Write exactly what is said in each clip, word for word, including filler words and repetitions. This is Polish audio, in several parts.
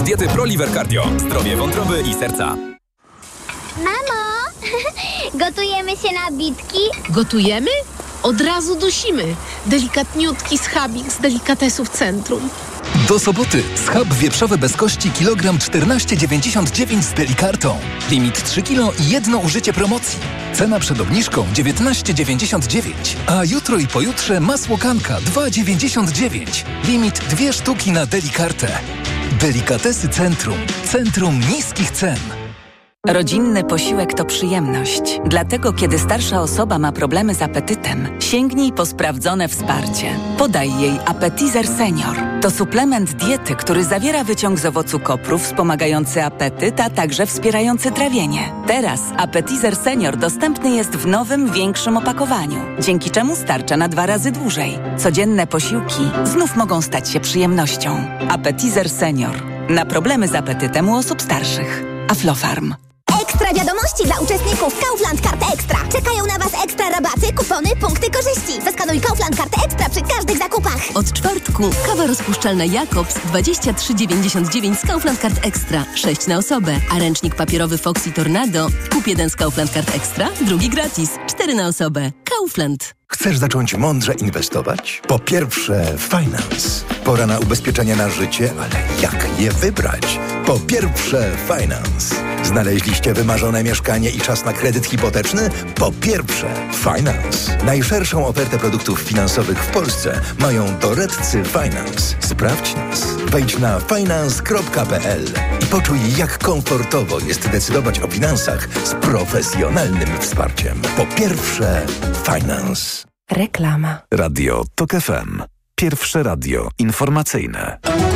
diety ProLiver Cardio. Zdrowie wątroby i serca. Mamo, gotujemy się na bitki? Gotujemy? Od razu dusimy. Delikatniutki schabik z delikatesów Centrum. Do soboty schab wieprzowy bez kości kilogram czternaście dziewięćdziesiąt dziewięć z Delikartą. Limit trzy kilo i jedno użycie promocji. Cena przed obniżką dziewiętnaście dziewięćdziesiąt dziewięć. A jutro i pojutrze masło kanka dwa dziewięćdziesiąt dziewięć. Limit dwie sztuki na Delikartę. Delikatesy Centrum. Centrum niskich cen. Rodzinny posiłek to przyjemność. Dlatego, kiedy starsza osoba ma problemy z apetytem, sięgnij po sprawdzone wsparcie. Podaj jej Appetizer Senior. To suplement diety, który zawiera wyciąg z owocu kopru wspomagający apetyt, a także wspierający trawienie. Teraz Appetizer Senior dostępny jest w nowym, większym opakowaniu, dzięki czemu starcza na dwa razy dłużej. Codzienne posiłki znów mogą stać się przyjemnością. Appetizer Senior. Na problemy z apetytem u osób starszych. Aflofarm. Ekstra wiadomości dla uczestników Kaufland Kart Ekstra. Czekają na Was ekstra rabaty, kupony, punkty korzyści. Zaskanuj Kaufland Kart Ekstra przy każdych zakupach. Od czwartku kawa rozpuszczalna Jacobs dwadzieścia trzy dziewięćdziesiąt dziewięć z Kaufland Kart Ekstra. sześć na osobę. A ręcznik papierowy Foxy Tornado. Kup jeden z Kaufland Kart Ekstra, drugi gratis. cztery na osobę. Kaufland. Chcesz zacząć mądrze inwestować? Po pierwsze, Finance. Pora na ubezpieczenia na życie, ale jak je wybrać? Po pierwsze, Finance. Znaleźliście wymarzone mieszkanie i czas na kredyt hipoteczny? Po pierwsze, Finance. Najszerszą ofertę produktów finansowych w Polsce mają doradcy Finance. Sprawdź nas. Wejdź na finance kropka p l i poczuj, jak komfortowo jest decydować o finansach z profesjonalnym wsparciem. Po pierwsze, Finance. Reklama. Radio TOK F M. Pierwsze radio informacyjne.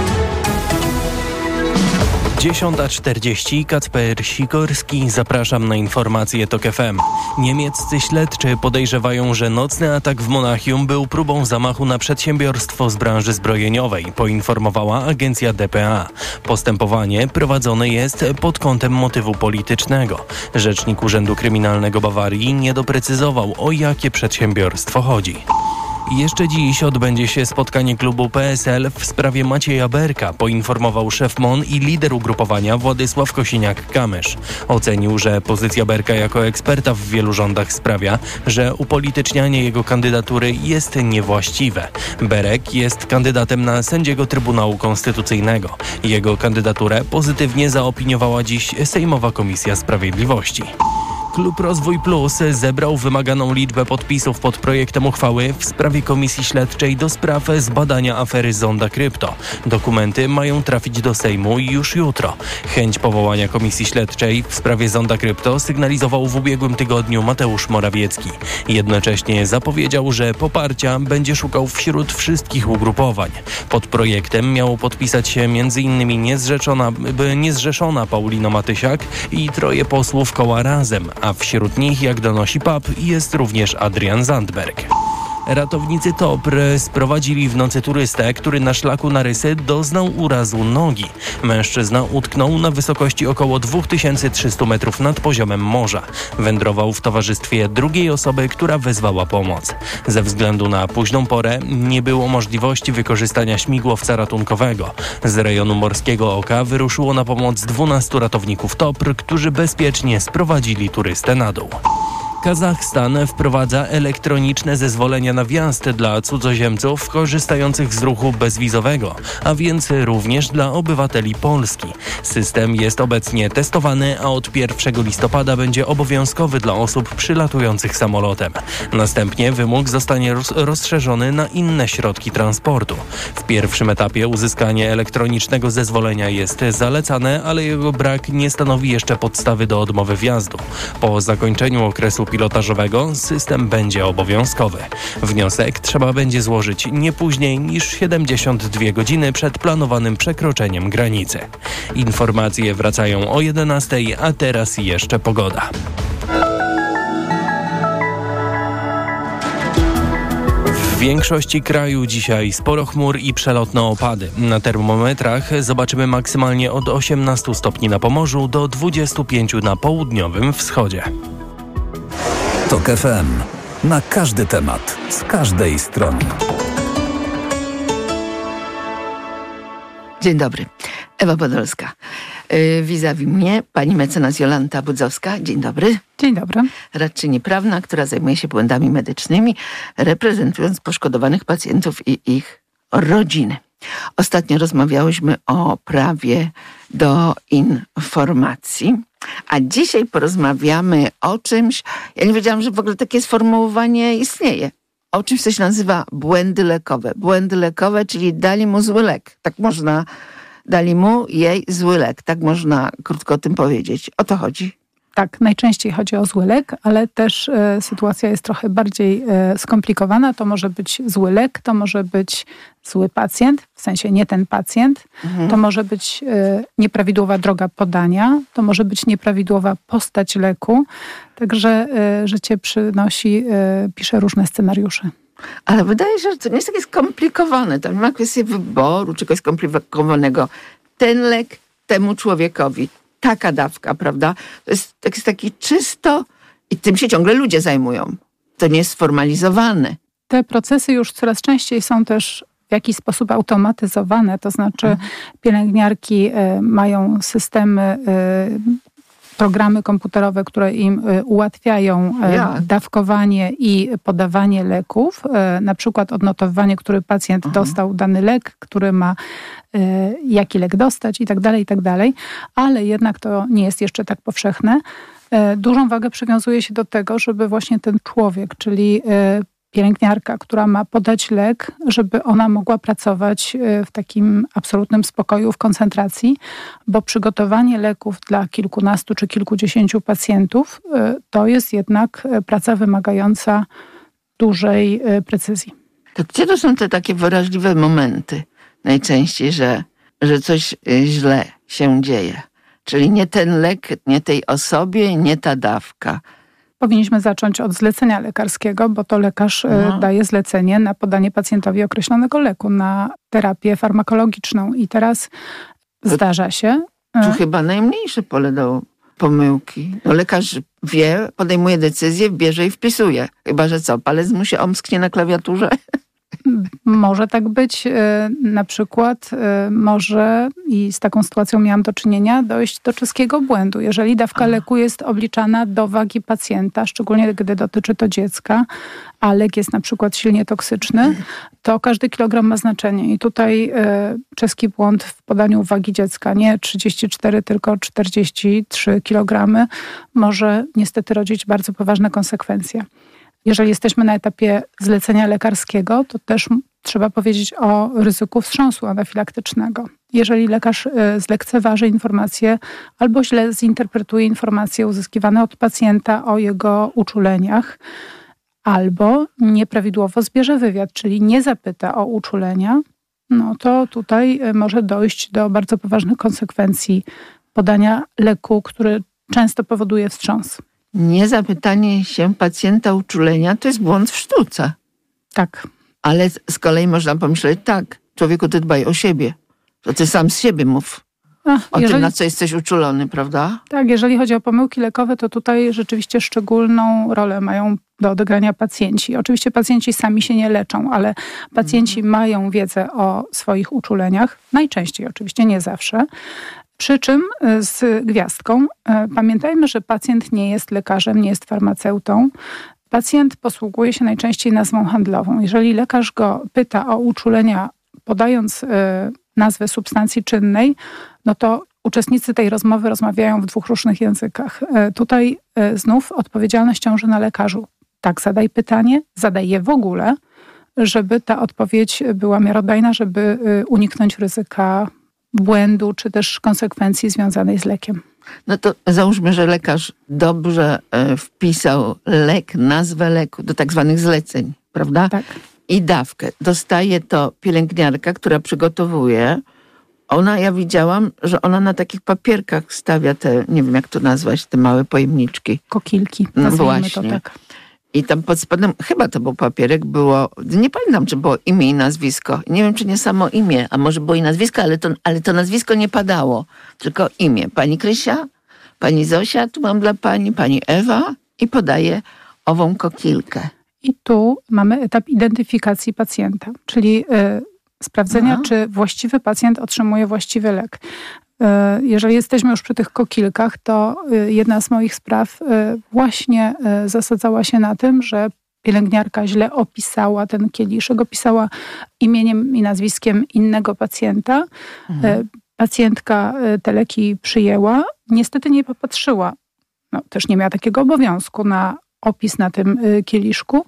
dziesiąta czterdzieści, Kacper Sikorski, zapraszam na informacje TOK F M. Niemieccy śledczy podejrzewają, że nocny atak w Monachium był próbą zamachu na przedsiębiorstwo z branży zbrojeniowej, poinformowała agencja D P A. Postępowanie prowadzone jest pod kątem motywu politycznego. Rzecznik Urzędu Kryminalnego Bawarii nie doprecyzował, o jakie przedsiębiorstwo chodzi. Jeszcze dziś odbędzie się spotkanie klubu P S L w sprawie Macieja Berka, poinformował szef M O N i lider ugrupowania Władysław Kosiniak-Kamysz. Ocenił, że pozycja Berka jako eksperta w wielu rządach sprawia, że upolitycznianie jego kandydatury jest niewłaściwe. Berek jest kandydatem na sędziego Trybunału Konstytucyjnego. Jego kandydaturę pozytywnie zaopiniowała dziś Sejmowa Komisja Sprawiedliwości. Klub Rozwój Plus zebrał wymaganą liczbę podpisów pod projektem uchwały w sprawie Komisji Śledczej do spraw zbadania afery Zonda Krypto. Dokumenty mają trafić do Sejmu już jutro. Chęć powołania Komisji Śledczej w sprawie Zonda Krypto sygnalizował w ubiegłym tygodniu Mateusz Morawiecki. Jednocześnie zapowiedział, że poparcia będzie szukał wśród wszystkich ugrupowań. Pod projektem miało podpisać się m.in. niezrzeszona, niezrzeszona Paulina Matysiak i troje posłów koła Razem, a wśród nich, jak donosi P A P, jest również Adrian Zandberg. Ratownicy T O P R sprowadzili w nocy turystę, który na szlaku na Rysy doznał urazu nogi. Mężczyzna utknął na wysokości około dwa tysiące trzysta metrów nad poziomem morza. Wędrował w towarzystwie drugiej osoby, która wezwała pomoc. Ze względu na późną porę nie było możliwości wykorzystania śmigłowca ratunkowego. Z rejonu Morskiego Oka wyruszyło na pomoc dwunastu ratowników T O P R, którzy bezpiecznie sprowadzili turystę na dół. Kazachstan wprowadza elektroniczne zezwolenia na wjazd dla cudzoziemców korzystających z ruchu bezwizowego, a więc również dla obywateli Polski. System jest obecnie testowany, a od pierwszego listopada będzie obowiązkowy dla osób przylatujących samolotem. Następnie wymóg zostanie roz- rozszerzony na inne środki transportu. W pierwszym etapie uzyskanie elektronicznego zezwolenia jest zalecane, ale jego brak nie stanowi jeszcze podstawy do odmowy wjazdu. Po zakończeniu okresu pilotażowego system będzie obowiązkowy. Wniosek trzeba będzie złożyć nie później niż siedemdziesiąt dwie godziny przed planowanym przekroczeniem granicy. Informacje wracają o jedenastej, a teraz jeszcze pogoda. W większości kraju dzisiaj sporo chmur i przelotne opady. Na termometrach zobaczymy maksymalnie od osiemnastu stopni na Pomorzu do dwudziestu pięciu na południowym wschodzie. TOK F M. Na każdy temat, z każdej strony. Dzień dobry. Ewa Podolska. Yy, vis-a-vis mnie pani mecenas Jolanta Budzowska. Dzień dobry. Dzień dobry. Radczyni prawna, która zajmuje się błędami medycznymi, reprezentując poszkodowanych pacjentów i ich rodziny. Ostatnio rozmawiałyśmy o prawie do informacji, a dzisiaj porozmawiamy o czymś, ja nie wiedziałam, że w ogóle takie sformułowanie istnieje, o czymś, co się nazywa błędy lekowe. Błędy lekowe, czyli dali mu zły lek. Tak można, dali mu, jej zły lek. Tak można krótko o tym powiedzieć. O to chodzi. Tak, najczęściej chodzi o zły lek, ale też e, sytuacja jest trochę bardziej e, skomplikowana. To może być zły lek, to może być zły pacjent, w sensie nie ten pacjent. Mhm. To może być e, nieprawidłowa droga podania, to może być nieprawidłowa postać leku. Także e, życie przynosi, e, pisze różne scenariusze. Ale wydaje się, że to nie jest takie skomplikowane. Tam nie ma kwestii wyboru, czegoś skomplikowanego. Ten lek temu człowiekowi. Taka dawka, prawda? To jest, to jest taki czysto i tym się ciągle ludzie zajmują. To nie jest sformalizowane. Te procesy już coraz częściej są też w jakiś sposób automatyzowane, to znaczy mhm. pielęgniarki y, mają systemy, y, programy komputerowe, które im y, ułatwiają y, ja. dawkowanie i podawanie leków, y, na przykład odnotowywanie, który pacjent mhm. dostał dany lek, który ma jaki lek dostać i tak dalej, i tak dalej, ale jednak to nie jest jeszcze tak powszechne. Dużą wagę przywiązuje się do tego, żeby właśnie ten człowiek, czyli pielęgniarka, która ma podać lek, żeby ona mogła pracować w takim absolutnym spokoju, w koncentracji, bo przygotowanie leków dla kilkunastu czy kilkudziesięciu pacjentów to jest jednak praca wymagająca dużej precyzji. To gdzie to są te takie wrażliwe momenty? Najczęściej, że, że coś źle się dzieje. Czyli nie ten lek, nie tej osobie, nie ta dawka. Powinniśmy zacząć od zlecenia lekarskiego, bo to lekarz no. daje zlecenie na podanie pacjentowi określonego leku, na terapię farmakologiczną. I teraz to, zdarza się... Tu chyba najmniejsze pole do pomyłki. No, lekarz wie, podejmuje decyzję, bierze i wpisuje. Chyba że co, palec mu się omsknie na klawiaturze? Może tak być. Na przykład może, i z taką sytuacją miałam do czynienia, dojść do czeskiego błędu. Jeżeli dawka leku jest obliczana do wagi pacjenta, szczególnie gdy dotyczy to dziecka, a lek jest na przykład silnie toksyczny, to każdy kilogram ma znaczenie. I tutaj czeski błąd w podaniu wagi dziecka, nie trzydzieści cztery, tylko czterdzieści trzy kilogramy, może niestety rodzić bardzo poważne konsekwencje. Jeżeli jesteśmy na etapie zlecenia lekarskiego, to też trzeba powiedzieć o ryzyku wstrząsu anafilaktycznego. Jeżeli lekarz zlekceważy informacje albo źle zinterpretuje informacje uzyskiwane od pacjenta o jego uczuleniach, albo nieprawidłowo zbierze wywiad, czyli nie zapyta o uczulenia, no to tutaj może dojść do bardzo poważnych konsekwencji podania leku, który często powoduje wstrząs. Niezapytanie się pacjenta uczulenia to jest błąd w sztuce. Tak. Ale z kolei można pomyśleć, tak, człowieku, ty dbaj o siebie. To ty sam z siebie mów Ach, o jeżeli, tym, na co jesteś uczulony, prawda? Tak, jeżeli chodzi o pomyłki lekowe, to tutaj rzeczywiście szczególną rolę mają do odegrania pacjenci. Oczywiście pacjenci sami się nie leczą, ale pacjenci mhm. mają wiedzę o swoich uczuleniach. Najczęściej oczywiście, nie zawsze. Przy czym z gwiazdką pamiętajmy, że pacjent nie jest lekarzem, nie jest farmaceutą. Pacjent posługuje się najczęściej nazwą handlową. Jeżeli lekarz go pyta o uczulenia, podając nazwę substancji czynnej, no to uczestnicy tej rozmowy rozmawiają w dwóch różnych językach. Tutaj znów odpowiedzialność ciąży na lekarzu. Tak, zadaj pytanie, zadaj je w ogóle, żeby ta odpowiedź była miarodajna, żeby uniknąć ryzyka błędu, czy też konsekwencji związanej z lekiem. No to załóżmy, że lekarz dobrze wpisał lek, nazwę leku do tak zwanych zleceń, prawda? Tak. I dawkę. Dostaje to pielęgniarka, która przygotowuje. Ona, ja widziałam, że ona na takich papierkach stawia te, nie wiem jak to nazwać, te małe pojemniczki. Kokilki, no nazwijmy właśnie. to tak. I tam pod spodem, chyba to był papierek, było, nie pamiętam, czy było imię i nazwisko. Nie wiem, czy nie samo imię, a może było i nazwisko, ale to, ale to nazwisko nie padało, tylko imię. Pani Krysia, pani Zosia, tu mam dla pani, pani Ewa i podaje ową kokilkę. I tu mamy etap identyfikacji pacjenta, czyli y, sprawdzenia, Aha. czy właściwy pacjent otrzymuje właściwy lek. Jeżeli jesteśmy już przy tych kokilkach, to jedna z moich spraw właśnie zasadzała się na tym, że pielęgniarka źle opisała ten kieliszek, opisała imieniem i nazwiskiem innego pacjenta. Mhm. Pacjentka te leki przyjęła, niestety nie popatrzyła. No, też nie miała takiego obowiązku na opis na tym kieliszku,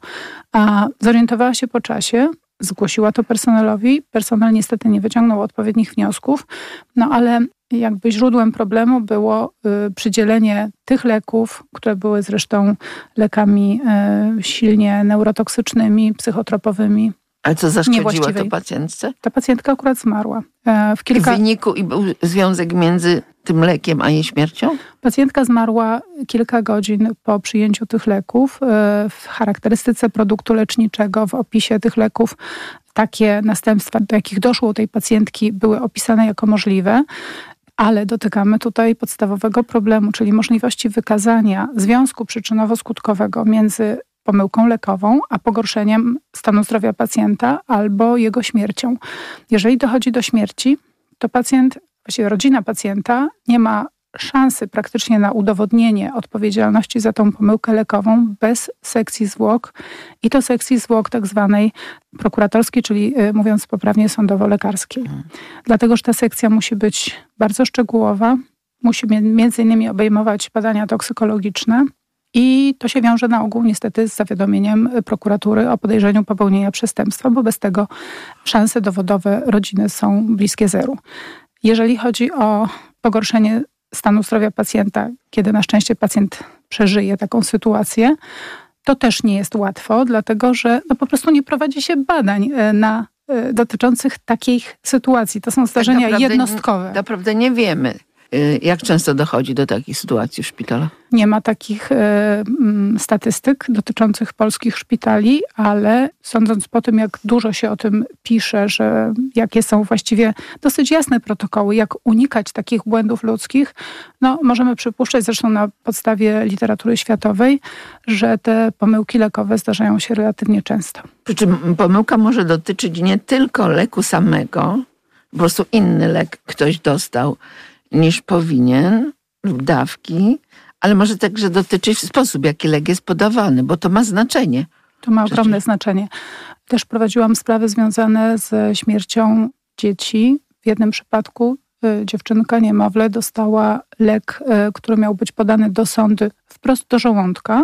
a zorientowała się po czasie, zgłosiła to personelowi. Personel niestety nie wyciągnął odpowiednich wniosków, no ale jakby źródłem problemu było y, przydzielenie tych leków, które były zresztą lekami y, silnie neurotoksycznymi, psychotropowymi. Ale co zaszkodziło to pacjentce? Ta pacjentka akurat zmarła. E, w, kilka... w wyniku i był związek między tym lekiem a jej śmiercią? Pacjentka zmarła kilka godzin po przyjęciu tych leków. E, w charakterystyce produktu leczniczego, w opisie tych leków takie następstwa, do jakich doszło u tej pacjentki, były opisane jako możliwe. Ale dotykamy tutaj podstawowego problemu, czyli możliwości wykazania związku przyczynowo-skutkowego między pomyłką lekową, a pogorszeniem stanu zdrowia pacjenta albo jego śmiercią. Jeżeli dochodzi do śmierci, to pacjent, właściwie rodzina pacjenta nie ma szansy praktycznie na udowodnienie odpowiedzialności za tą pomyłkę lekową bez sekcji zwłok i to sekcji zwłok tak zwanej prokuratorskiej, czyli mówiąc poprawnie sądowo-lekarskiej. Hmm. Dlatego, że ta sekcja musi być bardzo szczegółowa, musi między innymi obejmować badania toksykologiczne i to się wiąże na ogół niestety z zawiadomieniem prokuratury o podejrzeniu popełnienia przestępstwa, bo bez tego szanse dowodowe rodziny są bliskie zeru. Jeżeli chodzi o pogorszenie stanu zdrowia pacjenta, kiedy na szczęście pacjent przeżyje taką sytuację, to też nie jest łatwo, dlatego że no po prostu nie prowadzi się badań na, dotyczących takich sytuacji. To są zdarzenia tak jednostkowe. Naprawdę nie wiemy, jak często dochodzi do takich sytuacji w szpitalach. Nie ma takich y, y, statystyk dotyczących polskich szpitali, ale sądząc po tym, jak dużo się o tym pisze, że jakie są właściwie dosyć jasne protokoły, jak unikać takich błędów ludzkich, no możemy przypuszczać, zresztą na podstawie literatury światowej, że te pomyłki lekowe zdarzają się relatywnie często. Przy czym pomyłka może dotyczyć nie tylko leku samego, po prostu inny lek ktoś dostał niż powinien, lub dawki, ale może także dotyczyć sposób, jaki lek jest podawany, bo to ma znaczenie. To ma ogromne Przecież. znaczenie. Też prowadziłam sprawy związane ze śmiercią dzieci. W jednym przypadku y, dziewczynka, niemowlę, dostała lek, y, który miał być podany do sondy wprost do żołądka,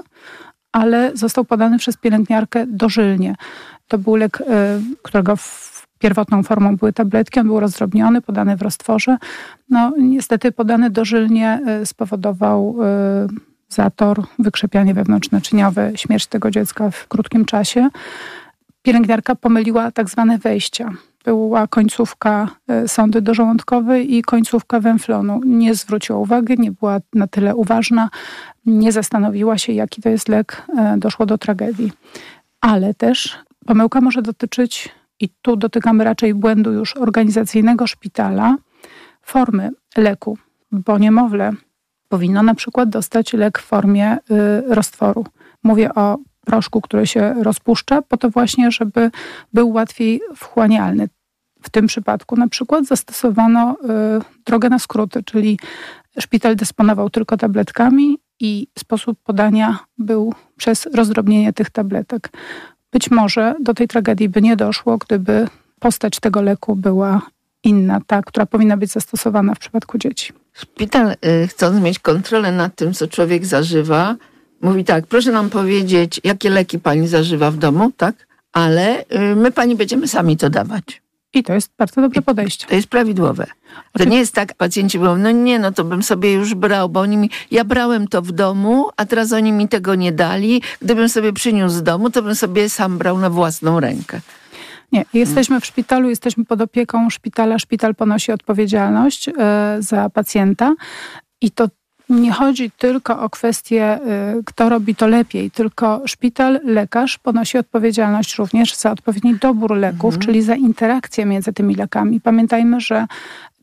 ale został podany przez pielęgniarkę dożylnie. To był lek, y, którego w pierwotną formą były tabletki, on był rozdrobniony, podany w roztworze. No niestety podany dożylnie spowodował y, zator, wykrzepianie wewnątrznaczyniowe, śmierć tego dziecka w krótkim czasie. Pielęgniarka pomyliła tak zwane wejścia. Była końcówka y, sondy dożołądkowej i końcówka węflonu. Nie zwróciła uwagi, nie była na tyle uważna, nie zastanowiła się, jaki to jest lek, y, doszło do tragedii. Ale też pomyłka może dotyczyć, i tu dotykamy raczej błędu już organizacyjnego szpitala, formy leku, bo niemowlę powinno na przykład dostać lek w formie y, roztworu. Mówię o proszku, który się rozpuszcza, po to właśnie, żeby był łatwiej wchłanialny. W tym przypadku na przykład zastosowano y, drogę na skróty, czyli szpital dysponował tylko tabletkami i sposób podania był przez rozdrobnienie tych tabletek. Być może do tej tragedii by nie doszło, gdyby postać tego leku była inna, ta, która powinna być zastosowana w przypadku dzieci. Szpital, y, chcąc mieć kontrolę nad tym, co człowiek zażywa, mówi tak, proszę nam powiedzieć, jakie leki pani zażywa w domu, tak? Ale y, my pani będziemy sami to dawać. I to jest bardzo dobre podejście. To jest prawidłowe. To nie jest tak, pacjenci mówią, no nie, no to bym sobie już brał, bo oni mi, ja brałem to w domu, a teraz oni mi tego nie dali. Gdybym sobie przyniósł z domu, to bym sobie sam brał na własną rękę. Nie, jesteśmy w szpitalu, jesteśmy pod opieką szpitala. Szpital ponosi odpowiedzialność y, za pacjenta i to nie chodzi tylko o kwestię, y, kto robi to lepiej, tylko szpital, lekarz ponosi odpowiedzialność również za odpowiedni dobór leków, mhm. czyli za interakcję między tymi lekami. Pamiętajmy, że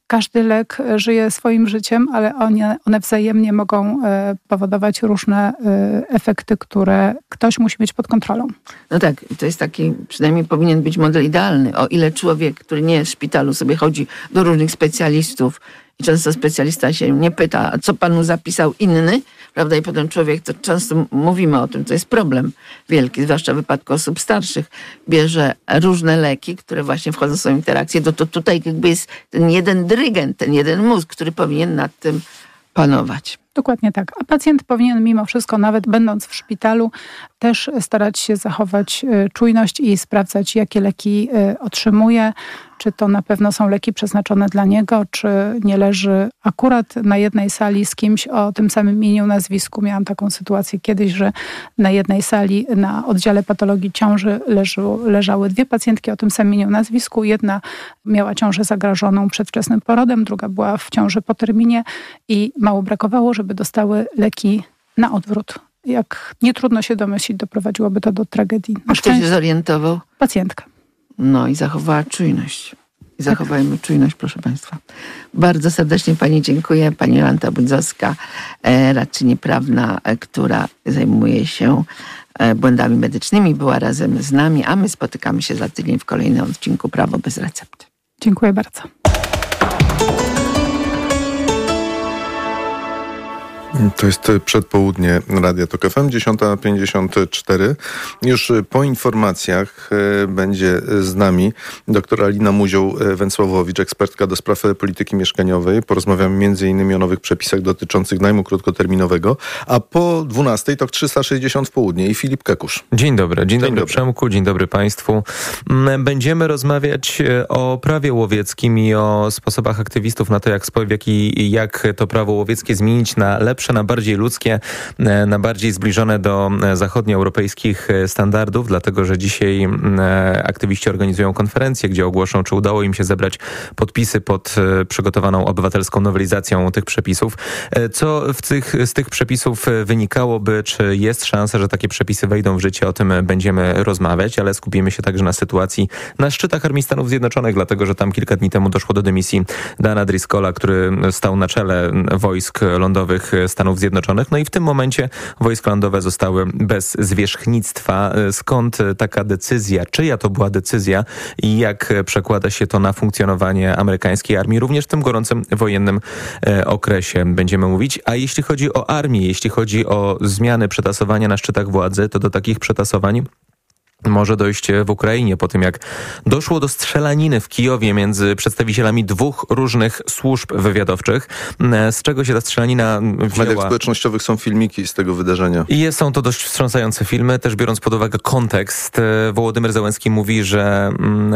każdy lek żyje swoim życiem, ale one, one wzajemnie mogą powodować różne efekty, które ktoś musi mieć pod kontrolą. No tak, to jest taki, przynajmniej powinien być model idealny. O ile człowiek, który nie jest w szpitalu, sobie chodzi do różnych specjalistów i często specjalista się nie pyta, co panu zapisał inny, prawda? I potem człowiek, to często mówimy o tym, to jest problem wielki, zwłaszcza w wypadku osób starszych, bierze różne leki, które właśnie wchodzą w swoją interakcję, to, to tutaj jakby jest ten jeden dyrygent, ten jeden mózg, który powinien nad tym panować. Dokładnie tak. A pacjent powinien mimo wszystko, nawet będąc w szpitalu, też starać się zachować czujność i sprawdzać, jakie leki otrzymuje, czy to na pewno są leki przeznaczone dla niego, czy nie leży akurat na jednej sali z kimś o tym samym imieniu, nazwisku. Miałam taką sytuację kiedyś, że na jednej sali na oddziale patologii ciąży leżu, leżały dwie pacjentki o tym samym imieniu, nazwisku. Jedna miała ciążę zagrożoną przedwczesnym porodem, druga była w ciąży po terminie i mało brakowało, żeby dostały leki na odwrót. Jak nie trudno się domyślić, doprowadziłoby to do tragedii. A kto się zorientował? Pacjentka. No i zachowała czujność. I zachowajmy tak. czujność, proszę Państwa. Bardzo serdecznie Pani dziękuję. Pani Jolanta Budzowska, radczyni prawna, która zajmuje się błędami medycznymi, była razem z nami, a my spotykamy się za tydzień w kolejnym odcinku Prawo bez recepty. Dziękuję bardzo. To jest przedpołudnie Radia Tok F M, dziesiąta pięćdziesiąt cztery. Już po informacjach będzie z nami doktor Alina Muzioł-Węcławowicz, ekspertka do spraw polityki mieszkaniowej. Porozmawiamy między innymi o nowych przepisach dotyczących najmu krótkoterminowego. A po dwunastej Tok trzysta sześćdziesiąt w południe i Filip Kekusz. Dzień dobry. Dzień, dzień dobry, dobry Przemku, dzień dobry Państwu. Będziemy rozmawiać o prawie łowieckim i o sposobach aktywistów na to, jak, jak, jak to prawo łowieckie zmienić na lepsze, na bardziej ludzkie, na bardziej zbliżone do zachodnioeuropejskich standardów, dlatego że dzisiaj aktywiści organizują konferencję, gdzie ogłoszą, czy udało im się zebrać podpisy pod przygotowaną obywatelską nowelizacją tych przepisów. Co w tych, z tych przepisów wynikałoby, czy jest szansa, że takie przepisy wejdą w życie, o tym będziemy rozmawiać, ale skupimy się także na sytuacji na szczytach Armii Stanów Zjednoczonych, dlatego że tam kilka dni temu doszło do dymisji Dana Driscolla, który stał na czele wojsk lądowych Stanów Zjednoczonych. No i w tym momencie wojska lądowe zostały bez zwierzchnictwa. Skąd taka decyzja? Czyja to była decyzja i jak przekłada się to na funkcjonowanie amerykańskiej armii, również w tym gorącym wojennym okresie będziemy mówić. A jeśli chodzi o armię, jeśli chodzi o zmiany przetasowania na szczytach władzy, to do takich przetasowań może dojść w Ukrainie po tym, jak doszło do strzelaniny w Kijowie między przedstawicielami dwóch różnych służb wywiadowczych. Z czego się ta strzelanina wzięła? W mediach społecznościowych są filmiki z tego wydarzenia. I są to dość wstrząsające filmy, też biorąc pod uwagę kontekst. Wołodymyr Zełenski mówi, że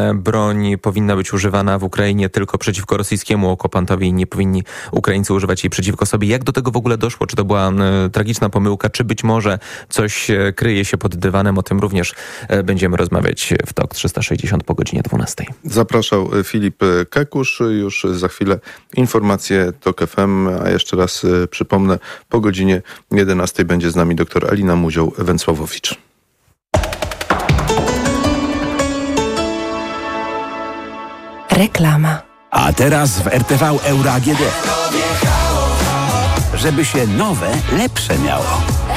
broń powinna być używana w Ukrainie tylko przeciwko rosyjskiemu okupantowi i nie powinni Ukraińcy używać jej przeciwko sobie. Jak do tego w ogóle doszło? Czy to była tragiczna pomyłka? Czy być może coś kryje się pod dywanem? O tym również będziemy rozmawiać w Tok trzysta sześćdziesiąt po godzinie dwunastej. Zapraszał Filip Kekusz. Już za chwilę informacje Tok F M, a jeszcze raz przypomnę, po godzinie jedenastej będzie z nami doktor Alina Muzioł-Węcławowicz. Reklama. A teraz w R T V Euro A G D. Żeby się nowe, lepsze miało.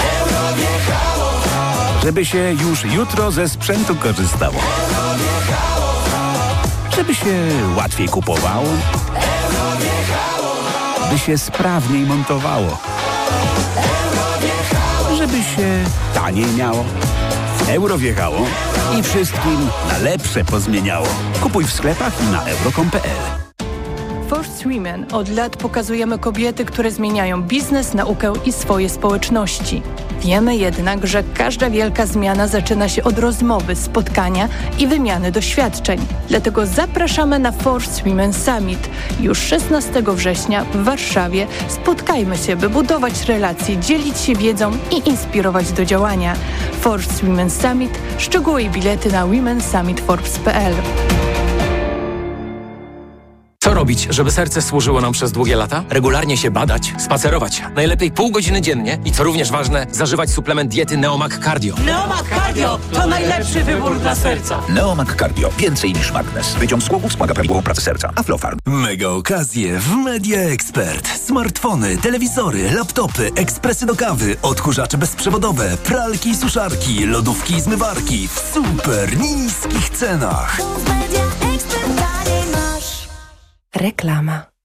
Żeby się już jutro ze sprzętu korzystało. Żeby się łatwiej kupowało. By się sprawniej montowało. Żeby się taniej miało. Euro wjechało i wszystkim na lepsze pozmieniało. Kupuj w sklepach i na euro kropka com kropka p l. First Women od lat pokazujemy kobiety, które zmieniają biznes, naukę i swoje społeczności. Wiemy jednak, że każda wielka zmiana zaczyna się od rozmowy, spotkania i wymiany doświadczeń. Dlatego zapraszamy na First Women Summit. Już szesnastego września w Warszawie spotkajmy się, by budować relacje, dzielić się wiedzą i inspirować do działania. First Women Summit. Szczegóły i bilety na women summit forbes kropka p l. Co robi zrobić, żeby serce służyło nam przez długie lata? Regularnie się badać, spacerować. Najlepiej pół godziny dziennie i co również ważne, zażywać suplement diety Neomag Cardio. Neomag Cardio to najlepszy wybór dla serca. Neomag Cardio. Więcej niż magnes. Wyciąg z głowy wspomaga prawidłową pracę serca. Aflofarm. Mega okazje w Media Expert. Smartfony, telewizory, laptopy, ekspresy do kawy, odkurzacze bezprzewodowe, pralki i suszarki, lodówki i zmywarki w super niskich cenach. Reklama.